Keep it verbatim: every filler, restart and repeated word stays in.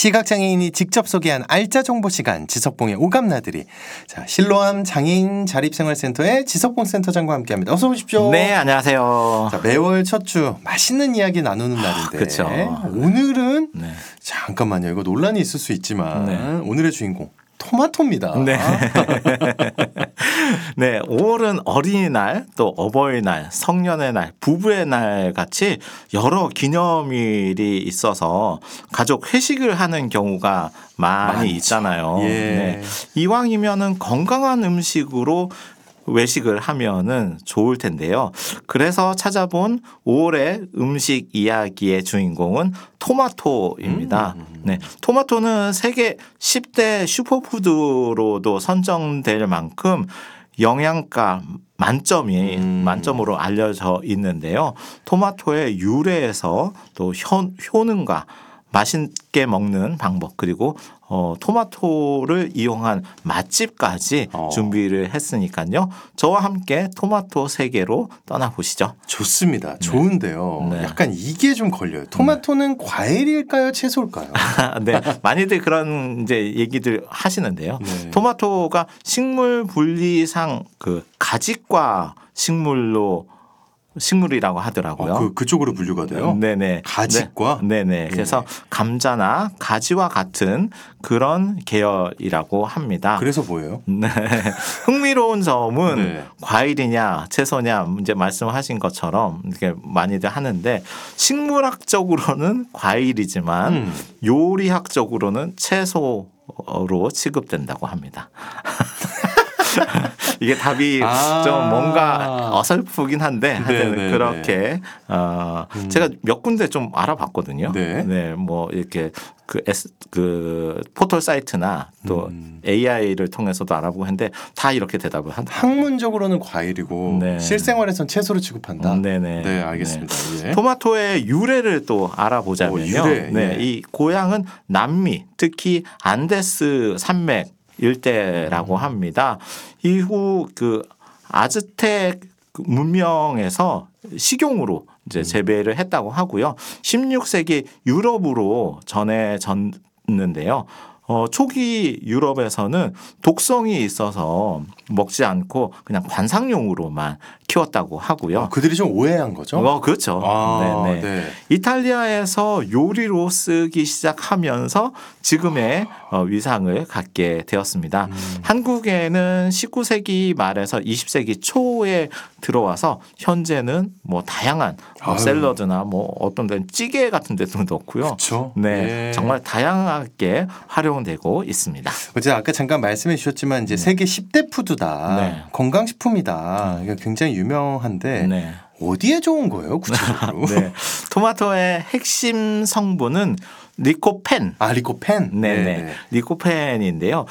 시각장애인이 직접 소개한 알짜 정보 시간 지석봉의 오감나들이. 자, 실로암 장애인 자립생활센터의 지석봉 센터장과 함께합니다. 어서 오십시오. 네, 안녕하세요. 자, 매월 첫 주 맛있는 이야기 나누는 날인데 그렇죠. 오늘은 네. 잠깐만요. 이거 논란이 있을 수 있지만 네. 오늘의 주인공 토마토입니다. 네. 네, 오월은 어린이날, 또 어버이날, 성년의 날, 부부의 날 같이 여러 기념일이 있어서 가족 회식을 하는 경우가 많이 많죠. 있잖아요. 예. 네. 이왕이면은 건강한 음식으로 외식을 하면은 좋을 텐데요. 그래서 찾아본 오월의 음식 이야기의 주인공은 토마토입니다. 음. 네, 토마토는 세계 십 대 슈퍼푸드로도 선정될 만큼 영양가 만점이 음. 만점으로 알려져 있는데요. 토마토의 유래에서 또 효, 효능과 맛있게 먹는 방법, 그리고 어, 토마토를 이용한 맛집까지 어. 준비를 했으니까요. 저와 함께 토마토 세계로 떠나보시죠. 좋습니다. 좋은데요. 네. 약간 이게 좀 걸려요. 토마토는 과일일까요? 채소일까요? 네, 많이들 그런 이제 얘기들 하시는데요. 네. 토마토가 식물 분리상 그 가지과 식물로 식물이라고 하더라고요. 어, 그, 그쪽으로 분류가 돼요? 네네. 가지과? 네, 네네. 그래서 감자나 가지와 같은 그런 계열이라고 합니다. 그래서 뭐예요? 네. 흥미로운 점은 네. 과일이냐 채소냐 이제 말씀하신 것처럼 이렇게 많이들 하는데 식물학적으로는 과일이지만 음. 요리학적으로는 채소로 취급된다고 합니다. 이게 답이 아. 좀 뭔가 어설프긴 한데 하여튼 네네네. 그렇게 어 음. 제가 몇 군데 좀 알아봤거든요. 네. 네, 뭐 이렇게 그 S 그 포털 사이트나 또 음. 에이아이를 통해서도 알아보고 했는데 다 이렇게 대답을 한다. 학문적으로는 과일이고 네. 실생활에선 채소로 취급한다. 네네. 네, 알겠습니다. 예. 토마토의 유래를 또 알아보자면요. 오, 유래. 네, 예. 이 고향은 남미, 특히 안데스 산맥 일대라고 합니다. 이후 그 아즈텍 문명에서 식용으로 이제 재배를 했다고 하고요. 십육 세기 유럽으로 전해졌는데요. 어, 초기 유럽에서는 독성이 있어서 먹지 않고 그냥 관상용으로만 키웠다고 하고요. 어, 그들이 좀 오해한 거죠? 어, 그렇죠. 아, 네네. 네. 이탈리아에서 요리로 쓰기 시작하면서 지금의 어, 위상을 갖게 되었습니다. 음. 한국에는 십구 세기 말에서 이십 세기 초에 들어와서 현재는 뭐 다양한 뭐 아유. 샐러드나 뭐 어떤 데는 찌개 같은 데도 넣고요. 그렇죠. 네, 예. 정말 다양하게 활용되고 있습니다. 어제 아까 잠깐 말씀해 주셨지만 이제 세계 십 대 푸드다. 네. 건강식품이다. 이게 굉장히 유명한데 네. 어디에 좋은 거예요? 구체적으로? 네. 토마토의 핵심 성분은 리코펜. 아, 리코펜? 네네. 리코펜인데요.